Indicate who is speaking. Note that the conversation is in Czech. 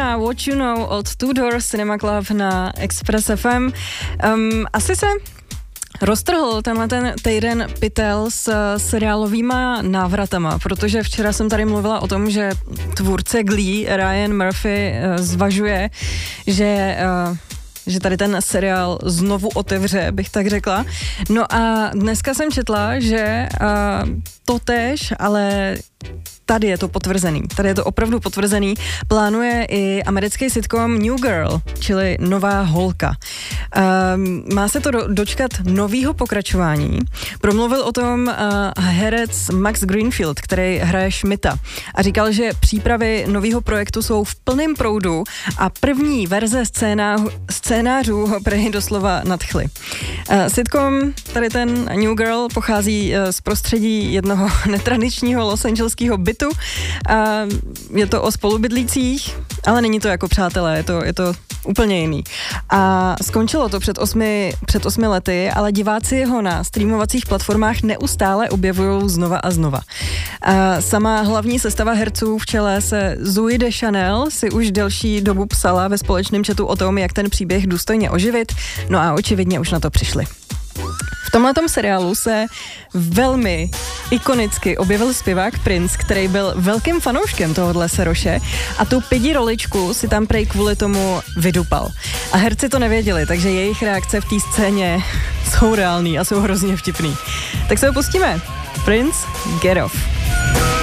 Speaker 1: Rihanna, What You Know od Tudor Cinema Club na Express FM. Asi se roztrhl tenhle ten týden pytel s seriálovýma návratama, protože včera jsem tady mluvila o tom, že tvůrce Glee Ryan Murphy zvažuje, že tady ten seriál znovu otevře, bych tak řekla. No a dneska jsem četla, že totéž, ale tady je to potvrzený. Tady je to opravdu potvrzený. Plánuje i americký sitcom New Girl, čili Nová holka. Má se to dočkat novýho pokračování. Promluvil o tom herec Max Greenfield, který hraje Schmidta. A říkal, že přípravy novýho projektu jsou v plném proudu a první verze scénářů ho prý doslova nadchly. Sitcom, tady ten New Girl, pochází z prostředí jednoho netradičního losangelského bytu. Je to o spolubydlících, ale není to jako přátelé, je to úplně jiný. A skončilo to před 8 lety, ale diváci ho na streamovacích platformách neustále objevují znova a znova. Sama hlavní sestava herců v čele se Zooey Deschanel si už delší dobu psala ve společném chatu o tom, jak ten příběh důstojně oživit, no a očividně už na to přišli. V tomhletom seriálu se velmi ikonicky objevil zpěvák Prince, který byl velkým fanouškem tohohle Seroše a tu pidi roličku si tam prej kvůli tomu vydupal. A herci to nevěděli, takže jejich reakce v té scéně jsou reální a jsou hrozně vtipný. Tak se ho pustíme. Prince, Get Off.